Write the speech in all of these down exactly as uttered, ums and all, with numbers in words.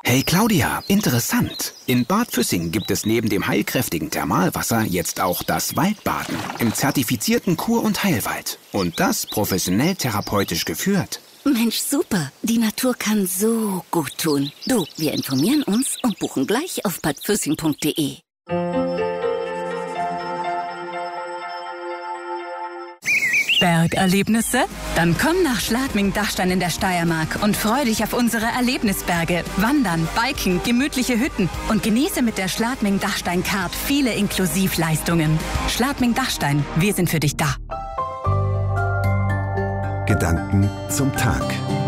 Hey Claudia, interessant. In Bad Füssing gibt es neben dem heilkräftigen Thermalwasser jetzt auch das Waldbaden im zertifizierten Kur- und Heilwald. Und das professionell therapeutisch geführt. Mensch, super. Die Natur kann so gut tun. Du, wir informieren uns und buchen gleich auf bad füssing punkt de. Bergerlebnisse? Dann komm nach Schladming-Dachstein in der Steiermark und freu dich auf unsere Erlebnisberge. Wandern, Biken, gemütliche Hütten und genieße mit der Schladming-Dachstein-Card viele Inklusivleistungen. Schladming-Dachstein, wir sind für dich da. Gedanken zum Tag.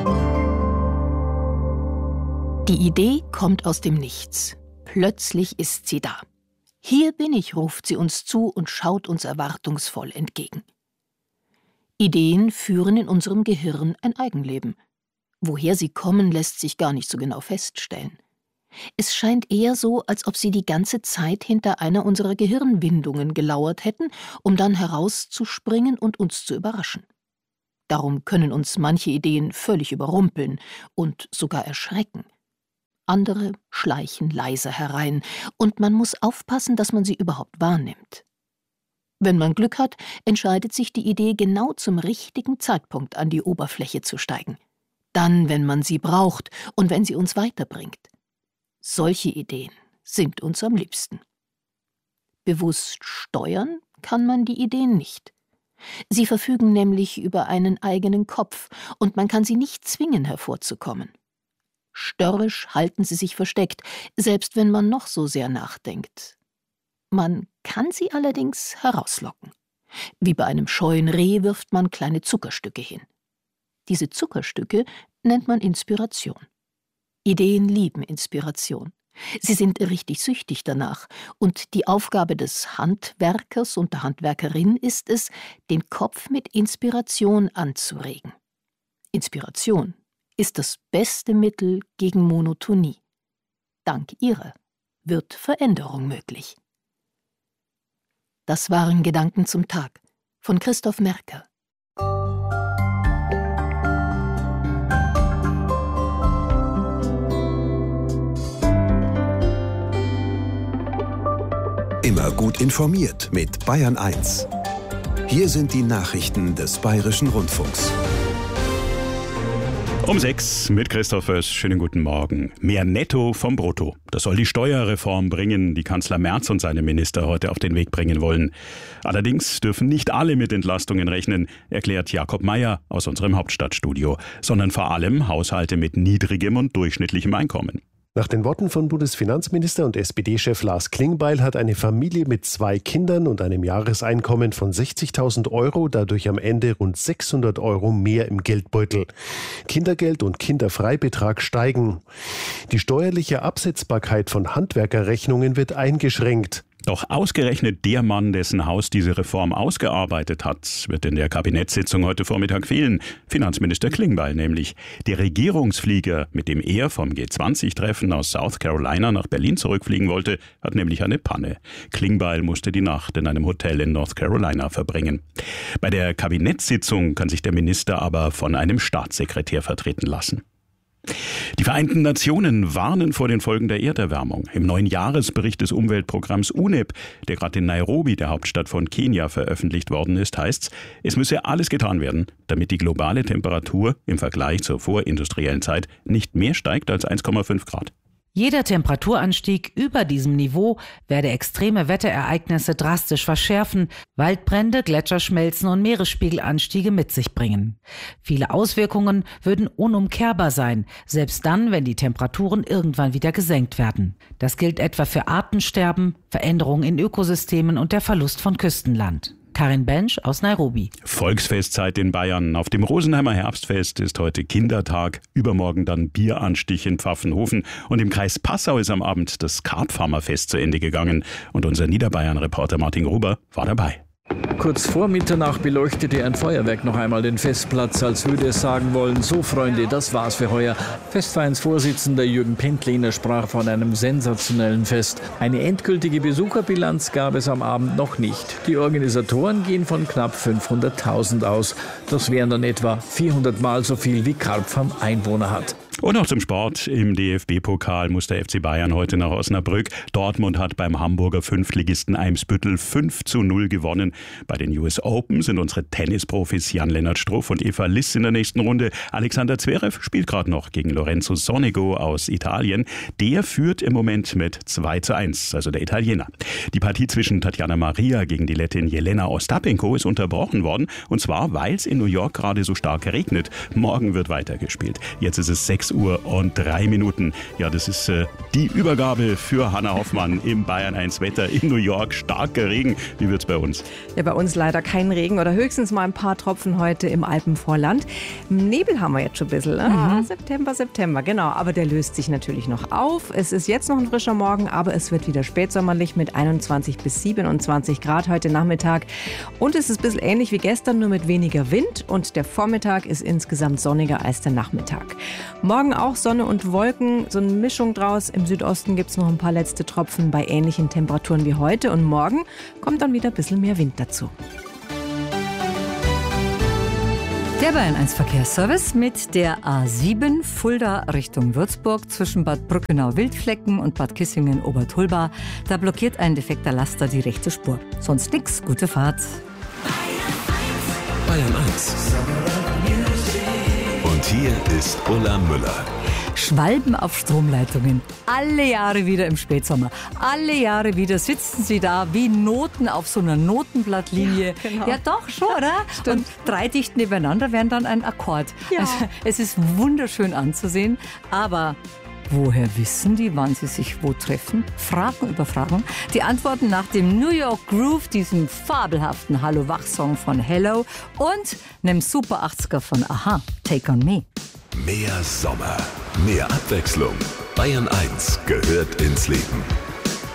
Die Idee kommt aus dem Nichts. Plötzlich ist sie da. Hier bin ich, ruft sie uns zu und schaut uns erwartungsvoll entgegen. Ideen führen in unserem Gehirn ein Eigenleben. Woher sie kommen, lässt sich gar nicht so genau feststellen. Es scheint eher so, als ob sie die ganze Zeit hinter einer unserer Gehirnwindungen gelauert hätten, um dann herauszuspringen und uns zu überraschen. Darum können uns manche Ideen völlig überrumpeln und sogar erschrecken. Andere schleichen leise herein, und man muss aufpassen, dass man sie überhaupt wahrnimmt. Wenn man Glück hat, entscheidet sich die Idee genau zum richtigen Zeitpunkt an die Oberfläche zu steigen. Dann, wenn man sie braucht und wenn sie uns weiterbringt. Solche Ideen sind uns am liebsten. Bewusst steuern kann man die Ideen nicht. Sie verfügen nämlich über einen eigenen Kopf und man kann sie nicht zwingen, hervorzukommen. Störrisch halten sie sich versteckt, selbst wenn man noch so sehr nachdenkt. Man kann sie allerdings herauslocken. Wie bei einem scheuen Reh wirft man kleine Zuckerstücke hin. Diese Zuckerstücke nennt man Inspiration. Ideen lieben Inspiration. Sie sind richtig süchtig danach, und die Aufgabe des Handwerkers und der Handwerkerin ist es, den Kopf mit Inspiration anzuregen. Inspiration ist das beste Mittel gegen Monotonie. Dank ihrer wird Veränderung möglich. Das waren Gedanken zum Tag von Christoph Merker. Immer gut informiert mit Bayern eins. Hier sind die Nachrichten des Bayerischen Rundfunks. Um sechs mit Christoph Oess. Schönen guten Morgen. Mehr Netto vom Brutto. Das soll die Steuerreform bringen, die Kanzler Merz und seine Minister heute auf den Weg bringen wollen. Allerdings dürfen nicht alle mit Entlastungen rechnen, erklärt Jakob Mayer aus unserem Hauptstadtstudio, sondern vor allem Haushalte mit niedrigem und durchschnittlichem Einkommen. Nach den Worten von Bundesfinanzminister und S P D-Chef Lars Klingbeil hat eine Familie mit zwei Kindern und einem Jahreseinkommen von sechzigtausend Euro dadurch am Ende rund sechshundert Euro mehr im Geldbeutel. Kindergeld und Kinderfreibetrag steigen. Die steuerliche Absetzbarkeit von Handwerkerrechnungen wird eingeschränkt. Doch ausgerechnet der Mann, dessen Haus diese Reform ausgearbeitet hat, wird in der Kabinettssitzung heute Vormittag fehlen. Finanzminister Klingbeil nämlich. Der Regierungsflieger, mit dem er vom G zwanzig Treffen aus South Carolina nach Berlin zurückfliegen wollte, hat nämlich eine Panne. Klingbeil musste die Nacht in einem Hotel in North Carolina verbringen. Bei der Kabinettssitzung kann sich der Minister aber von einem Staatssekretär vertreten lassen. Die Vereinten Nationen warnen vor den Folgen der Erderwärmung. Im neuen Jahresbericht des Umweltprogramms U N E P, der gerade in Nairobi, der Hauptstadt von Kenia, veröffentlicht worden ist, heißt es, es müsse alles getan werden, damit die globale Temperatur im Vergleich zur vorindustriellen Zeit nicht mehr steigt als eins Komma fünf Grad. Jeder Temperaturanstieg über diesem Niveau werde extreme Wetterereignisse drastisch verschärfen, Waldbrände, Gletscherschmelzen und Meeresspiegelanstiege mit sich bringen. Viele Auswirkungen würden unumkehrbar sein, selbst dann, wenn die Temperaturen irgendwann wieder gesenkt werden. Das gilt etwa für Artensterben, Veränderungen in Ökosystemen und der Verlust von Küstenland. Karin Bensch aus Nairobi. Volksfestzeit in Bayern. Auf dem Rosenheimer Herbstfest ist heute Kindertag, übermorgen dann Bieranstich in Pfaffenhofen und im Kreis Passau ist am Abend das Karpfarmerfest zu Ende gegangen und unser Niederbayern-Reporter Martin Gruber war dabei. Kurz vor Mitternacht beleuchtete ein Feuerwerk noch einmal den Festplatz, als würde es sagen wollen, so Freunde, das war's für heuer. Festvereinsvorsitzender Jürgen Pentliner sprach von einem sensationellen Fest. Eine endgültige Besucherbilanz gab es am Abend noch nicht. Die Organisatoren gehen von knapp fünfhunderttausend aus. Das wären dann etwa vierhundert Mal so viel, wie Karpfam Einwohner hat. Und noch zum Sport. Im D F B-Pokal muss der F C Bayern heute nach Osnabrück. Dortmund hat beim Hamburger Fünftligisten Eimsbüttel fünf zu null gewonnen. Bei den U S Open sind unsere Tennisprofis Jan-Lennart Struff und Eva Liss in der nächsten Runde. Alexander Zverev spielt gerade noch gegen Lorenzo Sonego aus Italien. Der führt im Moment mit zwei zu eins, also der Italiener. Die Partie zwischen Tatjana Maria gegen die Lettin Jelena Ostapenko ist unterbrochen worden. Und zwar, weil es in New York gerade so stark regnet. Morgen wird weitergespielt. Jetzt ist es sechs Uhr und drei Minuten. Ja, das ist äh, die Übergabe für Hanna Hoffmann im Bayern eins Wetter in New York. Starker Regen. Wie wird's bei uns? Ja, bei uns leider kein Regen oder höchstens mal ein paar Tropfen heute im Alpenvorland. Nebel haben wir jetzt schon ein bisschen. Ah, mhm. September, September, genau. Aber der löst sich natürlich noch auf. Es ist jetzt noch ein frischer Morgen, aber es wird wieder spätsommerlich mit einundzwanzig bis siebenundzwanzig Grad heute Nachmittag. Und es ist ein bisschen ähnlich wie gestern, nur mit weniger Wind. Und der Vormittag ist insgesamt sonniger als der Nachmittag. Morgen auch Sonne und Wolken, so eine Mischung draus. Im Südosten gibt es noch ein paar letzte Tropfen bei ähnlichen Temperaturen wie heute. Und morgen kommt dann wieder ein bisschen mehr Wind dazu. Der Bayern eins Verkehrsservice mit der A sieben Fulda Richtung Würzburg zwischen Bad Brückenau-Wildflecken und Bad Kissingen-Obertulba. Da blockiert ein defekter Laster die rechte Spur. Sonst nix, gute Fahrt. Bayern eins. Und hier ist Ulla Müller. Schwalben auf Stromleitungen. Alle Jahre wieder im Spätsommer. Alle Jahre wieder sitzen sie da wie Noten auf so einer Notenblattlinie. Ja, genau. Ja doch, schon, oder? Stimmt. Und drei dicht nebeneinander wären dann ein Akkord. Ja. Also, es ist wunderschön anzusehen, aber woher wissen die, wann sie sich wo treffen? Fragen über Fragen. Die Antworten nach dem New York Groove, diesem fabelhaften Hallo-Wach-Song von Hello und einem Super achtziger von Aha, Take on Me. Mehr Sommer, mehr Abwechslung. Bayern eins gehört ins Leben.